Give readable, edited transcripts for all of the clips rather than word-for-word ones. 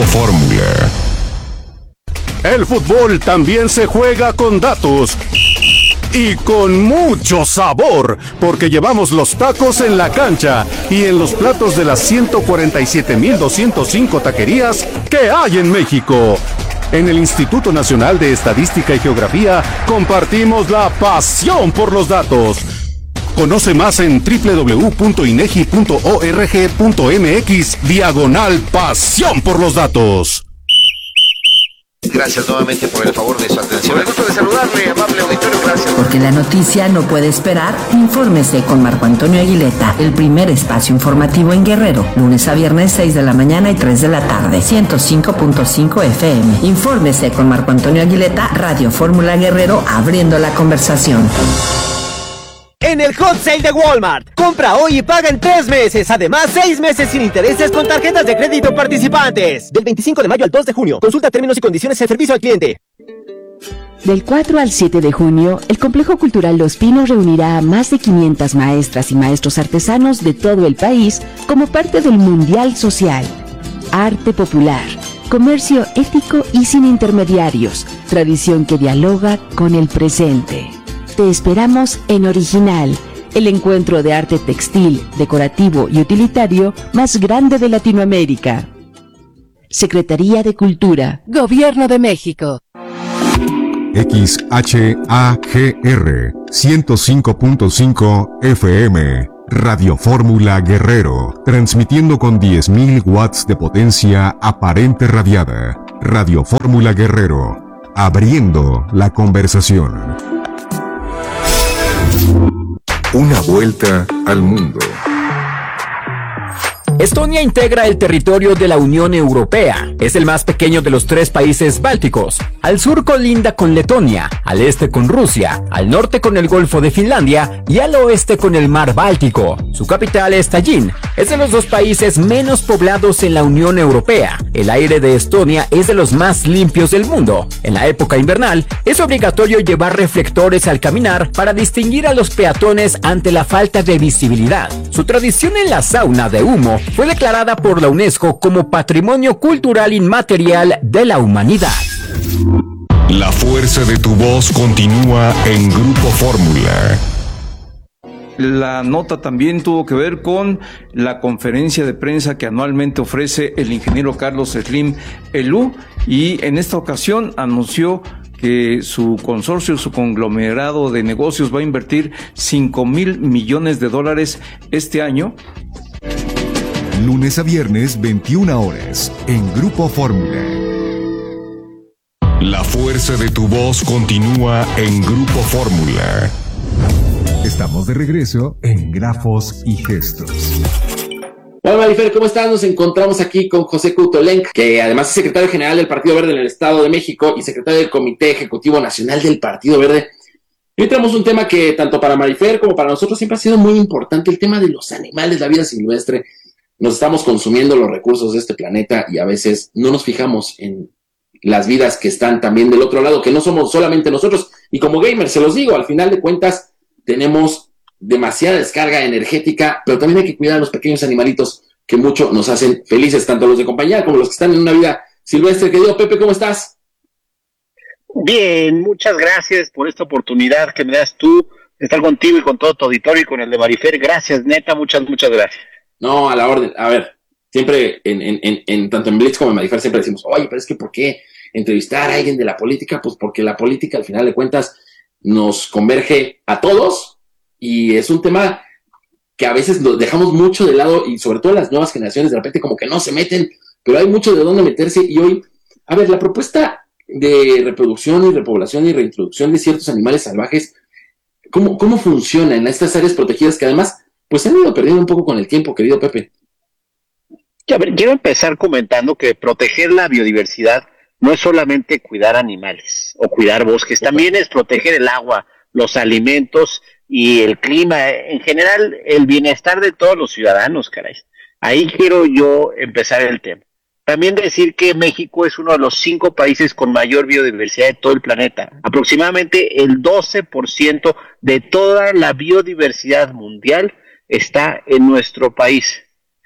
Fórmula. El fútbol también se juega con datos y con mucho sabor, porque llevamos los tacos en la cancha y en los platos de las 147,205 taquerías que hay en México. En el Instituto Nacional de Estadística y Geografía compartimos la pasión por los datos. Conoce más en www.inegi.org.mx/pasión por los datos. Gracias nuevamente por el favor de su atención. El gusto de saludarle, amable auditorio, gracias. Porque la noticia no puede esperar, infórmese con Marco Antonio Aguileta, el primer espacio informativo en Guerrero, lunes a viernes 6 de la mañana y 3 de la tarde, 105.5 FM. Infórmese con Marco Antonio Aguileta, Radio Fórmula Guerrero, abriendo la conversación. En el Hot Sale de Walmart, compra hoy y paga en 3 meses, además 6 meses sin intereses con tarjetas de crédito participantes. Del 25 de mayo al 2 de junio, consulta términos y condiciones en servicio al cliente. Del 4 al 7 de junio, el Complejo Cultural Los Pinos reunirá a más de 500 maestras y maestros artesanos de todo el país como parte del Mundial Social. Arte popular, comercio ético y sin intermediarios, tradición que dialoga con el presente. Te esperamos en Original, el encuentro de arte textil, decorativo y utilitario más grande de Latinoamérica. Secretaría de Cultura, Gobierno de México. XHAGR 105.5 FM, Radio Fórmula Guerrero, transmitiendo con 10.000 watts de potencia aparente radiada. Radio Fórmula Guerrero, abriendo la conversación. Una vuelta al mundo. Estonia integra el territorio de la Unión Europea. Es el más pequeño de los 3 países bálticos. Al sur colinda con Letonia, al este con Rusia, al norte con el Golfo de Finlandia y al oeste con el Mar Báltico. Su capital es Tallinn. Es de los 2 países menos poblados en la Unión Europea. El aire de Estonia es de los más limpios del mundo. En la época invernal, es obligatorio llevar reflectores al caminar para distinguir a los peatones ante la falta de visibilidad. Su tradición en la sauna de humo fue declarada por la UNESCO como Patrimonio Cultural Inmaterial de la Humanidad. La fuerza de tu voz continúa en Grupo Fórmula. La nota también tuvo que ver con la conferencia de prensa que anualmente ofrece el ingeniero Carlos Slim Elú, y en esta ocasión anunció que su consorcio, su conglomerado de negocios va a invertir $5,000 millones este año. Lunes a viernes, 21 horas, en Grupo Fórmula. La fuerza de tu voz continúa en Grupo Fórmula. Estamos de regreso en Grafos y Gestos. Hola Marifer, ¿cómo estás? Nos encontramos aquí con José Coutolenc, que además es secretario general del Partido Verde en el Estado de México y secretario del Comité Ejecutivo Nacional del Partido Verde. Y hoy tenemos un tema que tanto para Marifer como para nosotros siempre ha sido muy importante, el tema de los animales, la vida silvestre. Nos estamos consumiendo los recursos de este planeta y a veces no nos fijamos en las vidas que están también del otro lado, que no somos solamente nosotros. Y como gamers, se los digo, al final de cuentas tenemos demasiada descarga energética, pero también hay que cuidar a los pequeños animalitos que mucho nos hacen felices, tanto los de compañía como los que están en una vida silvestre. Querido Pepe, ¿cómo estás? Bien, muchas gracias por esta oportunidad que me das tú de estar contigo y con todo tu auditorio y con el de Marifer. Gracias, neta, muchas gracias. No, a la orden. A ver, siempre tanto en Blitz como en Marifer siempre decimos, oye, pero es que ¿por qué entrevistar a alguien de la política? Pues porque la política al final de cuentas nos converge a todos y es un tema que a veces lo dejamos mucho de lado y sobre todo las nuevas generaciones de repente como que no se meten, pero hay mucho de dónde meterse. Y hoy, a ver, la propuesta de reproducción y repoblación y reintroducción de ciertos animales salvajes, ¿cómo funciona en estas áreas protegidas que además pues se han ido perdiendo un poco con el tiempo, querido Pepe? A ver, quiero empezar comentando que proteger la biodiversidad no es solamente cuidar animales o cuidar bosques, también es proteger el agua, los alimentos y el clima, en general el bienestar de todos los ciudadanos, caray. Ahí quiero yo empezar el tema. También decir que México es uno de los 5 países con mayor biodiversidad de todo el planeta. Aproximadamente el 12% de toda la biodiversidad mundial está en nuestro país.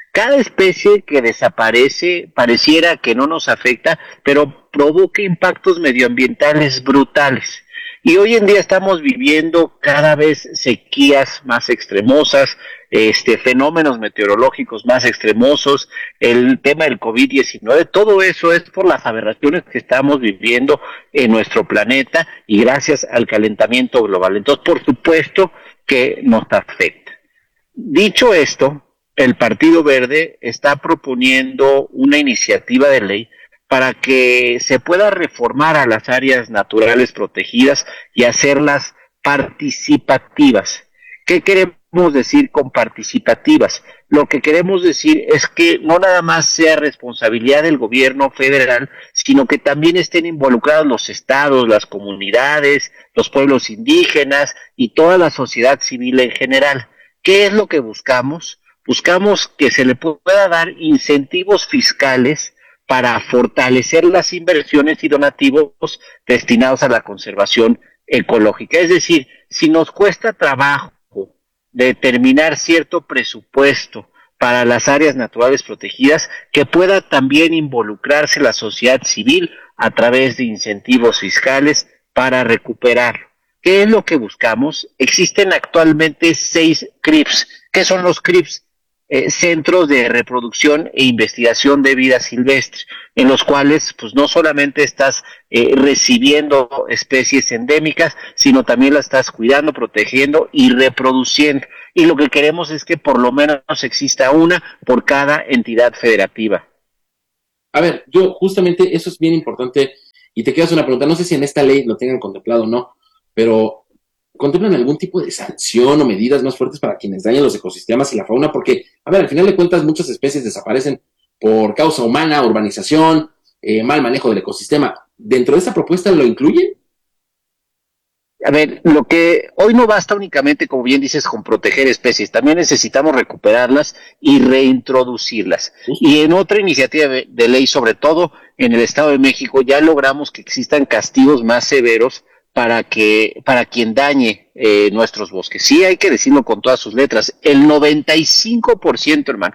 Cada especie que desaparece pareciera que no nos afecta, pero provoca impactos medioambientales brutales. Y hoy en día estamos viviendo cada vez sequías más extremosas, fenómenos meteorológicos más extremosos, el tema del COVID-19, todo eso es por las aberraciones que estamos viviendo en nuestro planeta y gracias al calentamiento global. Entonces, por supuesto que nos afecta. Dicho esto, el Partido Verde está proponiendo una iniciativa de ley para que se pueda reformar a las áreas naturales protegidas y hacerlas participativas. ¿Qué queremos decir con participativas? Lo que queremos decir es que no nada más sea responsabilidad del gobierno federal, sino que también estén involucrados los estados, las comunidades, los pueblos indígenas y toda la sociedad civil en general. ¿Qué es lo que buscamos? Buscamos que se le pueda dar incentivos fiscales para fortalecer las inversiones y donativos destinados a la conservación ecológica. Es decir, si nos cuesta trabajo determinar cierto presupuesto para las áreas naturales protegidas, que pueda también involucrarse la sociedad civil a través de incentivos fiscales para recuperarlo. ¿Qué es lo que buscamos? Existen actualmente 6 CRIPS. ¿Qué son los CRIPS? Centros de reproducción e investigación de vida silvestre, en los cuales pues no solamente estás recibiendo especies endémicas, sino también las estás cuidando, protegiendo y reproduciendo. Y lo que queremos es que por lo menos exista una por cada entidad federativa. A ver, yo justamente eso es bien importante y te quiero hacer una pregunta, no sé si en esta ley lo tengan contemplado o no, pero ¿contemplan algún tipo de sanción o medidas más fuertes para quienes dañan los ecosistemas y la fauna? Porque, a ver, al final de cuentas muchas especies desaparecen por causa humana, urbanización, mal manejo del ecosistema. ¿Dentro de esa propuesta lo incluyen? A ver, lo que hoy no basta únicamente, como bien dices, con proteger especies, también necesitamos recuperarlas y reintroducirlas. Y en otra iniciativa de ley, sobre todo en el Estado de México, ya logramos que existan castigos más severos para quien dañe nuestros bosques. Sí, hay que decirlo con todas sus letras. El 95%, hermano,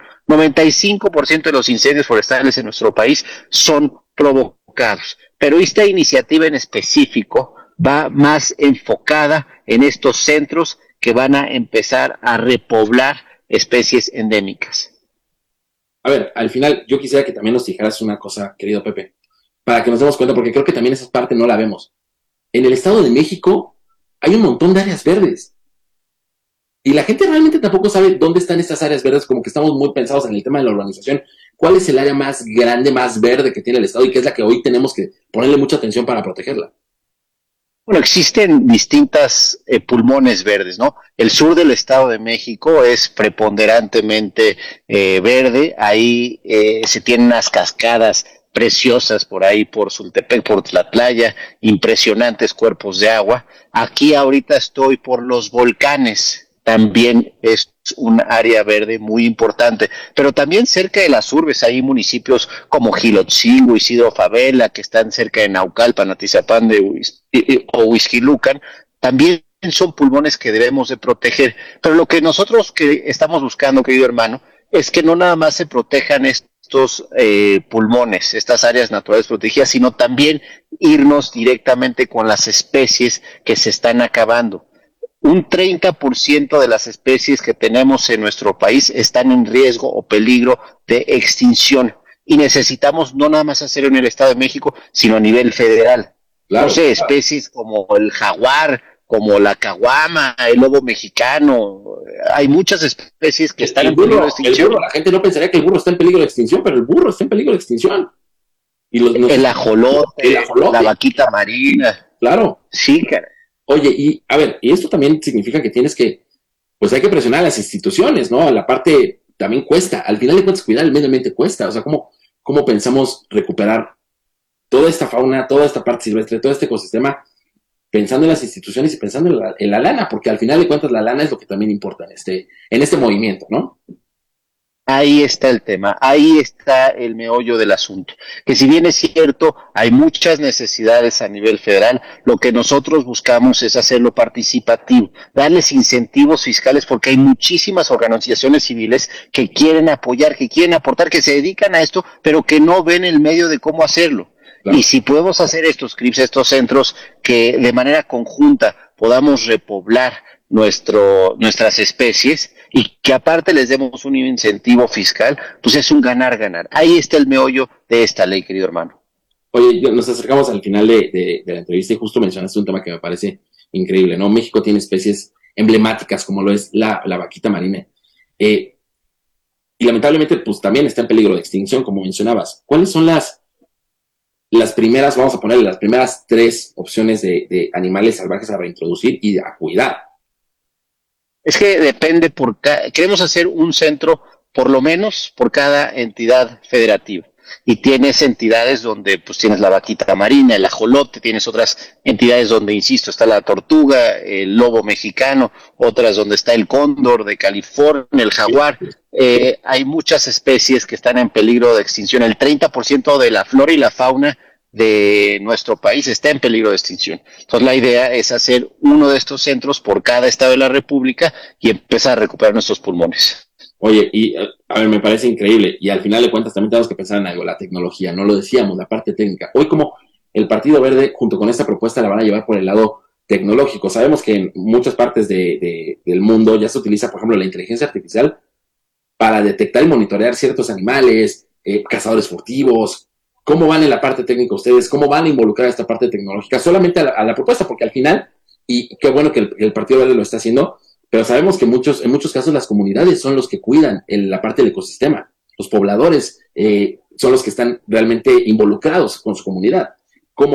95% de los incendios forestales en nuestro país son provocados. Pero esta iniciativa en específico va más enfocada en estos centros que van a empezar a repoblar especies endémicas. A ver, al final yo quisiera que también nos dijeras una cosa, querido Pepe, para que nos demos cuenta, porque creo que también esa parte no la vemos. En el Estado de México hay un montón de áreas verdes. Y la gente realmente tampoco sabe dónde están estas áreas verdes, como que estamos muy pensados en el tema de la urbanización. ¿Cuál es el área más grande, más verde que tiene el Estado y qué es la que hoy tenemos que ponerle mucha atención para protegerla? Bueno, existen distintas pulmones verdes, ¿no? El sur del Estado de México es preponderantemente verde. Ahí se tienen unas cascadas preciosas por ahí, por Sultepec, por la playa, impresionantes cuerpos de agua. Aquí ahorita estoy por los volcanes, también es un área verde muy importante, pero también cerca de las urbes hay municipios como Gilotzingo, Isidro Favela, que están cerca de Naucalpan, Atizapán o Huixquilucan, también son pulmones que debemos de proteger. Pero lo que nosotros que estamos buscando, querido hermano, es que no nada más se protejan estos pulmones, estas áreas naturales protegidas, sino también irnos directamente con las especies que se están acabando. Un 30% de las especies que tenemos en nuestro país están en riesgo o peligro de extinción y necesitamos no nada más hacerlo en el Estado de México, sino a nivel federal. Claro, no sé, especies como el jaguar, como la caguama, el lobo mexicano, hay muchas especies que están en peligro de extinción. El burro, la gente no pensaría que el burro está en peligro de extinción, pero el burro está en peligro de extinción. Y el ajolote, la vaquita marina. Claro. Sí, cara. Oye, y a ver, y esto también significa que tienes que, pues hay que presionar a las instituciones, ¿no? La parte también cuesta, al final de cuentas cuidar el medio ambiente cuesta, o sea, ¿cómo pensamos recuperar toda esta fauna, toda esta parte silvestre, todo este ecosistema, pensando en las instituciones y pensando en la lana, porque al final de cuentas la lana es lo que también importa en este movimiento, ¿no? Ahí está el tema, ahí está el meollo del asunto, que si bien es cierto, hay muchas necesidades a nivel federal, lo que nosotros buscamos es hacerlo participativo, darles incentivos fiscales, porque hay muchísimas organizaciones civiles que quieren apoyar, que quieren aportar, que se dedican a esto, pero que no ven el medio de cómo hacerlo. Claro. Y si podemos hacer estos CRIPS, estos centros, que de manera conjunta podamos repoblar nuestras especies y que aparte les demos un incentivo fiscal, pues es un ganar-ganar. Ahí está el meollo de esta ley, querido hermano. Oye, nos acercamos al final de la entrevista y justo mencionaste un tema que me parece increíble, ¿no? México tiene especies emblemáticas como lo es la vaquita marina. Y lamentablemente, pues también está en peligro de extinción, como mencionabas. ¿Cuáles son las primeras, vamos a ponerle, las primeras 3 opciones de animales salvajes a reintroducir y a cuidar? Es que depende queremos hacer un centro por lo menos por cada entidad federativa. Y tienes entidades donde pues tienes la vaquita marina, el ajolote, tienes otras entidades donde, insisto, está la tortuga, el lobo mexicano, otras donde está el cóndor de California, el jaguar. Hay muchas especies que están en peligro de extinción. El 30% de la flora y la fauna de nuestro país está en peligro de extinción. Entonces la idea es hacer uno de estos centros por cada estado de la República y empezar a recuperar nuestros pulmones. Oye, y a ver, me parece increíble, y al final de cuentas también tenemos que pensar en algo, la tecnología, no lo decíamos, la parte técnica. Hoy como el Partido Verde, junto con esta propuesta, la van a llevar por el lado tecnológico. Sabemos que en muchas partes del mundo ya se utiliza, por ejemplo, la inteligencia artificial para detectar y monitorear ciertos animales, cazadores furtivos. ¿Cómo van en la parte técnica ustedes? ¿Cómo van a involucrar esta parte tecnológica? Solamente a la propuesta, porque al final, y qué bueno que el Partido Verde lo está haciendo, pero sabemos que en muchos casos las comunidades son los que cuidan la parte del ecosistema. Los pobladores son los que están realmente involucrados con su comunidad.